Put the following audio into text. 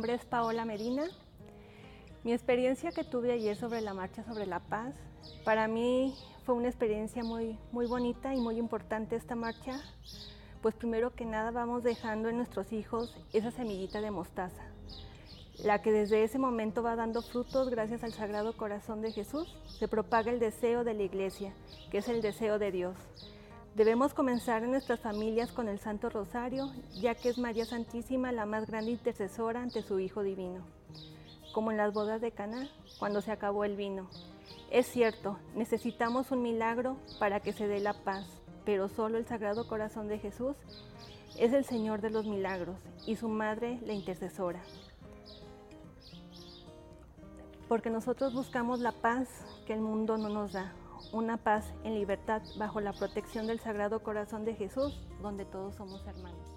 nombre es Paola Medina. Mi experiencia que tuve ayer sobre la Marcha sobre la Paz, para mí fue una experiencia muy bonita y muy importante esta marcha, pues primero que nada vamos dejando en nuestros hijos esa semillita de mostaza, la que desde ese momento va dando frutos gracias al Sagrado Corazón de Jesús. Se propaga el deseo de la Iglesia, que es el deseo de Dios. Debemos comenzar en nuestras familias con el Santo Rosario, ya que es María Santísima la más grande intercesora ante su Hijo Divino. Como en las bodas de Caná, cuando se acabó el vino. Es cierto, necesitamos un milagro para que se dé la paz, pero solo el Sagrado Corazón de Jesús es el Señor de los milagros y su Madre la intercesora. Porque nosotros buscamos la paz que el mundo no nos da, una paz en libertad bajo la protección del Sagrado Corazón de Jesús, donde todos somos hermanos.